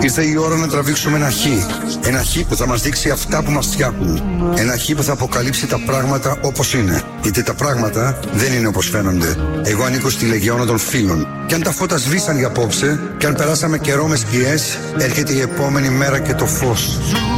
Ήρθε η ώρα να τραβήξουμε ένα χ. Ένα χ που θα μας δείξει αυτά που μας φτιάχνουν. Ένα χ που θα αποκαλύψει τα πράγματα όπως είναι. Γιατί τα πράγματα δεν είναι όπως φαίνονται. Εγώ ανήκω στη Λεγεώνα των Φίλων. Και αν τα φώτα σβήσαν για απόψε, και αν περάσαμε καιρό με σκιές, έρχεται η επόμενη μέρα και το φως.